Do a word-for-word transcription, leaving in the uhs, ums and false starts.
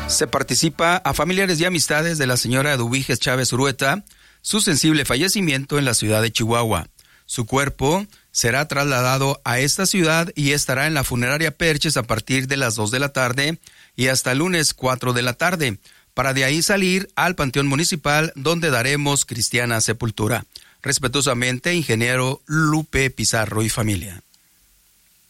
Se participa a familiares y amistades de la señora Eduviges Chávez Urueta, su sensible fallecimiento en la ciudad de Chihuahua. Su cuerpo será trasladado a esta ciudad y estará en la funeraria Perches a partir de las dos de la tarde y hasta el lunes cuatro de la tarde, para de ahí salir al Panteón Municipal, donde daremos cristiana sepultura. Respetuosamente, ingeniero Lupe Pizarro y familia.